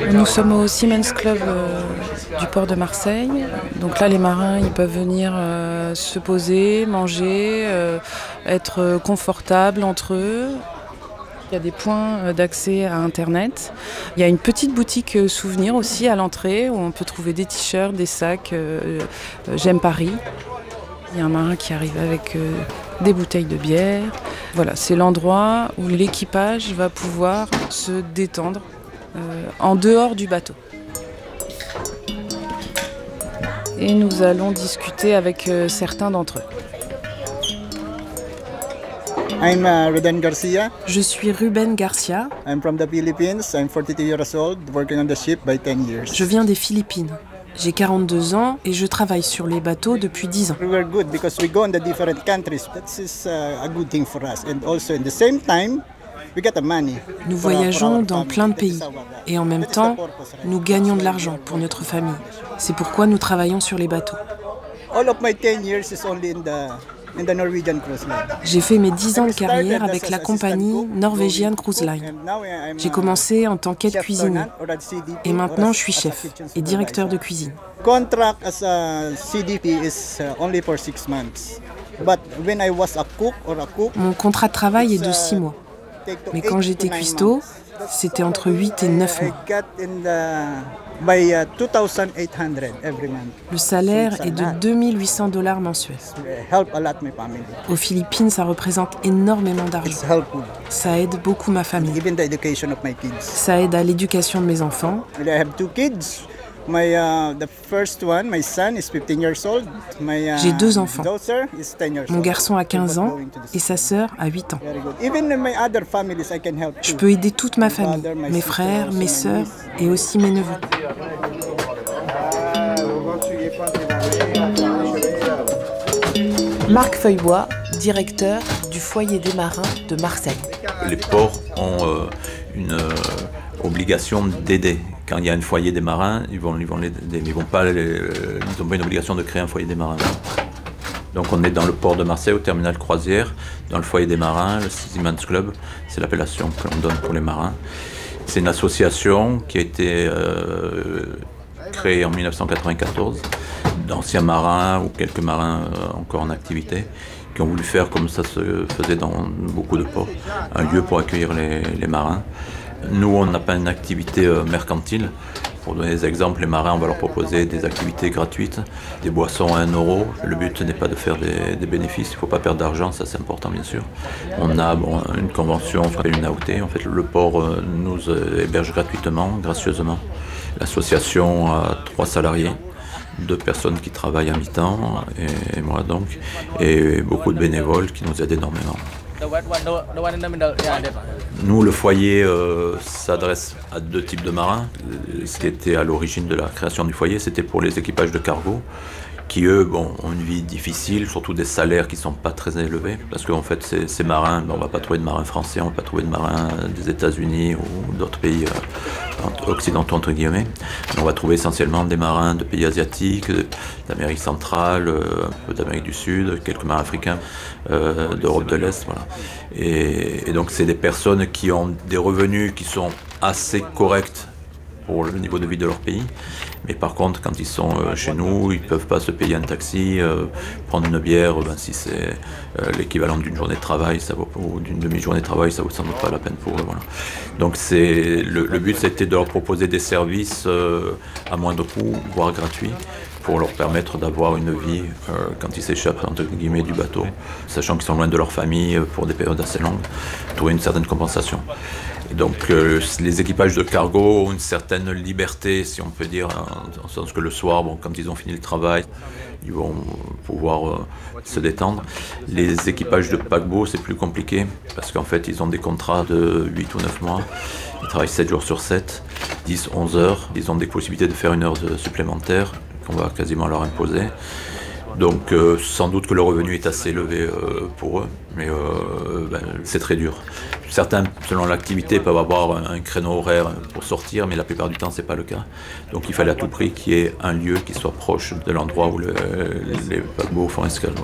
Nous sommes au Seamen's Club du port de Marseille. Donc là, les marins, ils peuvent venir se poser, manger, être confortables entre eux. Il y a des points d'accès à Internet. Il y a une petite boutique souvenir aussi à l'entrée où on peut trouver des t-shirts, des sacs. J'aime Paris. Il y a un marin qui arrive avec des bouteilles de bière. Voilà, c'est l'endroit où l'équipage va pouvoir se détendre en dehors du bateau. Et nous allons discuter avec certains d'entre eux. I'm Ruben Garcia. Je suis Ruben Garcia. I'm from the Philippines. I'm 42 years old, working on the ship by 10 years. Je viens des Philippines. J'ai 42 ans et je travaille sur les bateaux depuis 10 ans. We were good because we go in the different countries. That is a good thing for us. And also in the same time, we get the money. Nous voyageons dans plein de pays et en même temps, nous gagnons de l'argent pour notre famille. C'est pourquoi nous travaillons sur les bateaux. All of my 10 years is only in the Norwegian Cruise Line. J'ai fait mes 10 ans de carrière avec la compagnie Norwegian Cruise Line. J'ai commencé en tant qu'aide cuisinier et maintenant je suis chef et directeur de cuisine. Contract as a CDP is only for 6 months. But when I was a cook or a cook, mon contrat de travail est de 6 mois. Mais quand j'étais cuistot, c'était entre 8 et 9 mois. Le salaire est de $2 800 mensuels. Aux Philippines, ça représente énormément d'argent. Ça aide beaucoup ma famille. Ça aide à l'éducation de mes enfants. J'ai 2 enfants. Mon garçon a 15 ans et sa sœur a 8 ans. Je peux aider toute ma famille, mes frères, mes sœurs et aussi mes neveux. Marc Feuillebois, directeur du foyer des marins de Marseille. Les ports ont une obligation d'aider. Quand il y a un foyer des marins, ils vont l'aider, mais ils n'ont pas une obligation de créer un foyer des marins. Donc on est dans le port de Marseille, au terminal croisière, dans le foyer des marins, le Seamen's Club, c'est l'appellation que l'on donne pour les marins. C'est une association qui a été créée en 1994, d'anciens marins ou quelques marins encore en activité, qui ont voulu faire comme ça se faisait dans beaucoup de ports, un lieu pour accueillir les marins. Nous, on n'a pas une activité mercantile. Pour donner des exemples, les marins, on va leur proposer des activités gratuites, des boissons à 1 euro. Le but n'est pas de faire des bénéfices, il ne faut pas perdre d'argent, ça c'est important bien sûr. On a une convention, une AOT. En fait, le port nous héberge gratuitement, gracieusement. L'association a 3 salariés. 2 personnes qui travaillent à mi-temps, et moi donc, et beaucoup de bénévoles qui nous aident énormément. Nous, le foyer s'adresse à 2 types de marins. Ce qui était à l'origine de la création du foyer, c'était pour les équipages de cargo, qui eux ont une vie difficile, surtout des salaires qui ne sont pas très élevés, parce qu'en fait ces marins, on ne va pas trouver de marins français, on ne va pas trouver de marins des États-Unis ou d'autres pays occidentaux entre guillemets. On va trouver essentiellement des marins de pays asiatiques, d'Amérique centrale, un peu d'Amérique du Sud, quelques marins africains, d'Europe de l'Est, voilà. Et donc c'est des personnes qui ont des revenus qui sont assez corrects pour le niveau de vie de leur pays. Mais par contre, quand ils sont chez nous, ils ne peuvent pas se payer un taxi, prendre une bière, si c'est l'équivalent d'une journée de travail, ou d'une demi-journée de travail, ça ne vaut sans doute pas la peine pour eux. Voilà. Donc le but, c'était de leur proposer des services à moindre coût, voire gratuits, pour leur permettre d'avoir une vie quand ils s'échappent entre guillemets du bateau, sachant qu'ils sont loin de leur famille pour des périodes assez longues, trouver une certaine compensation. Et donc les équipages de cargo ont une certaine liberté, si on peut dire, en sens que le soir, quand ils ont fini le travail, ils vont pouvoir se détendre. Les équipages de paquebot, c'est plus compliqué, parce qu'en fait, ils ont des contrats de 8 ou 9 mois. Ils travaillent 7 jours sur 7, 10, 11 heures. Ils ont des possibilités de faire 1 heure supplémentaire, qu'on va quasiment leur imposer. Donc sans doute que le revenu est assez élevé pour eux, mais c'est très dur. Certains, selon l'activité, peuvent avoir un créneau horaire pour sortir, mais la plupart du temps, ce n'est pas le cas. Donc il fallait à tout prix qu'il y ait un lieu qui soit proche de l'endroit où les paquebots font escale.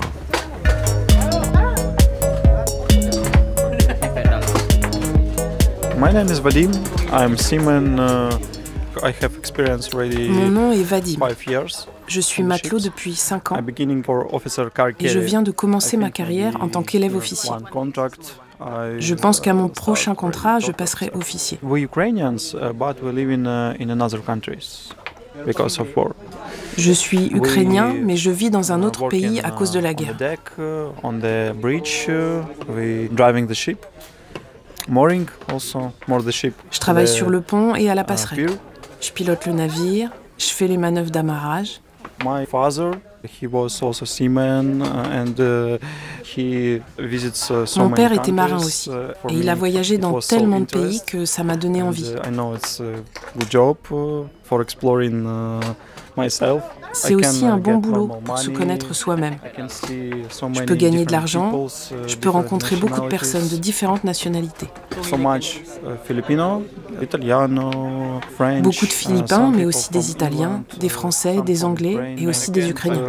My name is Vadim. I'm seaman Mon nom est Vadim. Je suis matelot depuis 5 ans et je viens de commencer ma carrière en tant qu'élève officier. Je pense qu'à mon prochain contrat, je passerai officier. Je suis ukrainien, mais je vis dans un autre pays à cause de la guerre. Je travaille sur le pont et à la passerelle. Je pilote le navire, je fais les manœuvres d'amarrage. Mon père était marin aussi, et il a voyagé dans tellement de pays que ça m'a donné envie. C'est aussi un bon boulot pour se connaître soi-même. Je peux gagner de l'argent, je peux rencontrer beaucoup de personnes de différentes nationalités. Beaucoup de Philippins, mais aussi des Italiens, des Français, des Anglais et aussi des Ukrainiens.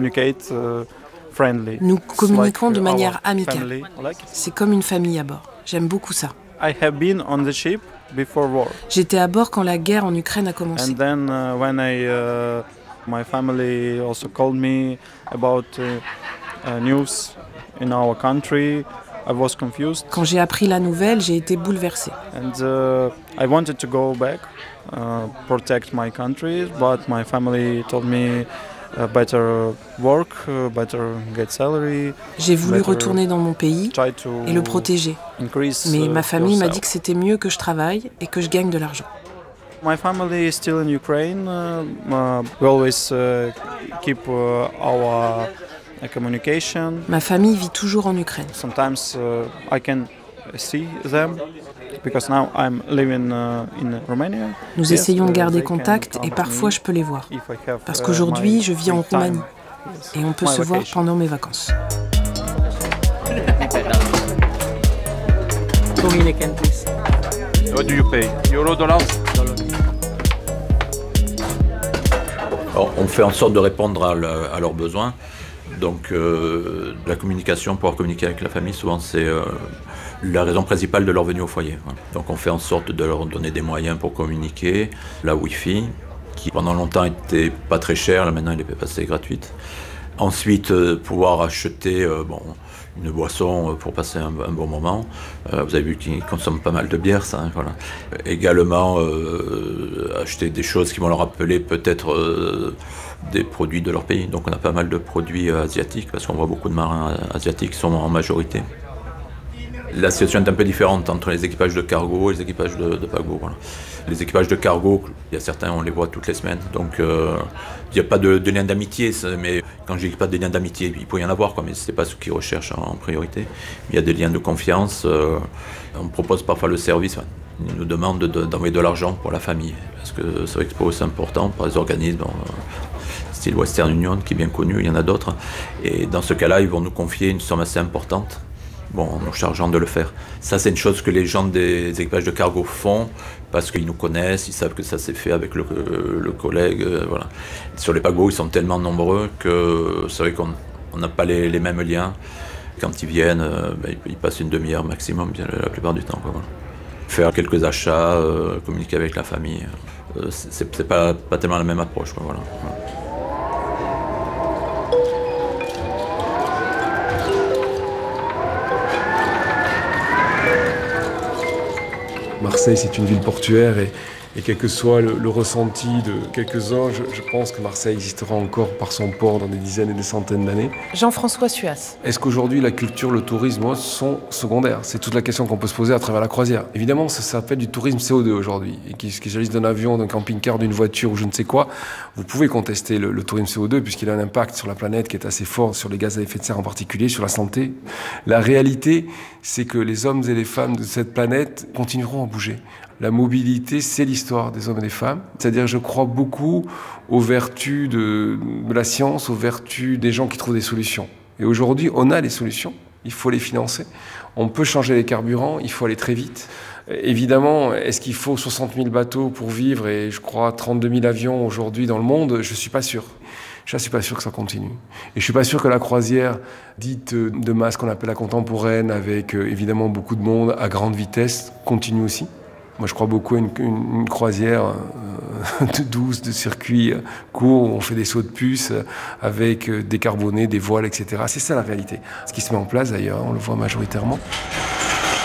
Nous communiquons de manière amicale. C'est comme une famille à bord. J'aime beaucoup ça. J'étais à bord quand la guerre en Ukraine a commencé. My family also called me about news in our country. I was confused. Quand j'ai appris la nouvelle, j'ai été bouleversé. And I wanted to go back, protect my country, but my family told me better work, better get salary. J'ai voulu retourner dans mon pays et le protéger. Mais ma famille m'a dit que c'était mieux que je travaille et que je gagne de l'argent. My family is still in Ukraine. We always keep our communication. Ma famille vit toujours en Ukraine. Sometimes I can see them because now I'm living in Romania. Nous essayons de garder contact et parfois je peux les voir. Parce qu'aujourd'hui, je vis en Roumanie et on peut se voir pendant mes vacances. What do you pay? Euro, dollars? Alors, on fait en sorte de répondre à leurs besoins. Donc la communication, pouvoir communiquer avec la famille, souvent c'est la raison principale de leur venue au foyer. Voilà. Donc on fait en sorte de leur donner des moyens pour communiquer. La Wi-Fi, qui pendant longtemps était pas très chère, là maintenant elle est passée gratuite. Ensuite, pouvoir acheter une boisson pour passer un bon moment. Vous avez vu qu'ils consomment pas mal de bière, ça. Hein, voilà. Également, acheter des choses qui vont leur rappeler peut-être des produits de leur pays. Donc on a pas mal de produits asiatiques, parce qu'on voit beaucoup de marins asiatiques qui sont en majorité. La situation est un peu différente entre les équipages de cargo et les équipages de paquebot. Voilà. Les équipages de cargo, il y a certains, on les voit toutes les semaines. Donc il n'y a pas de lien d'amitié. Mais quand je dis pas de lien d'amitié, il peut y en avoir, mais ce n'est pas ce qu'ils recherchent en priorité. Il y a des liens de confiance. On propose parfois le service. Ils nous demandent d'envoyer de l'argent pour la famille. Parce que c'est vrai que c'est important pour les organismes. Style Western Union, qui est bien connu, il y en a d'autres. Et dans ce cas-là, ils vont nous confier une somme assez importante. En nous chargeant de le faire. Ça, c'est une chose que les gens des équipages de cargo font parce qu'ils nous connaissent, ils savent que ça s'est fait avec le collègue. Voilà. Sur les paquebots, ils sont tellement nombreux que c'est vrai qu'on n'a pas les mêmes liens. Quand ils viennent, ils passent une demi-heure maximum, la plupart du temps. Voilà. Faire quelques achats, communiquer avec la famille, c'est pas tellement la même approche. Voilà. Marseille, c'est une ville portuaire et quel que soit le ressenti de quelques-uns, je pense que Marseille existera encore par son port dans des dizaines et des centaines d'années. Jean-François Suas. Est-ce qu'aujourd'hui la culture, le tourisme sont secondaires ? C'est toute la question qu'on peut se poser à travers la croisière. Évidemment, ça s'appelle du tourisme CO2 aujourd'hui. Et qu'il s'agisse d'un avion, d'un camping-car, d'une voiture ou je ne sais quoi, vous pouvez contester le tourisme CO2 puisqu'il a un impact sur la planète qui est assez fort, sur les gaz à effet de serre en particulier, sur la santé. La réalité, c'est que les hommes et les femmes de cette planète continueront à bouger. La mobilité, c'est l'histoire des hommes et des femmes. C'est-à-dire, je crois beaucoup aux vertus de la science, aux vertus des gens qui trouvent des solutions. Et aujourd'hui, on a les solutions. Il faut les financer. On peut changer les carburants. Il faut aller très vite. Évidemment, est-ce qu'il faut 60 000 bateaux pour vivre et, je crois, 32 000 avions aujourd'hui dans le monde ? Je ne suis pas sûr. Je ne suis pas sûr que ça continue. Et je ne suis pas sûr que la croisière dite de masse qu'on appelle la contemporaine, avec évidemment beaucoup de monde à grande vitesse, continue aussi. Moi, je crois beaucoup à une croisière de circuits courts où on fait des sauts de puce avec décarbonés, des voiles, etc. C'est ça la réalité. Ce qui se met en place d'ailleurs, on le voit majoritairement.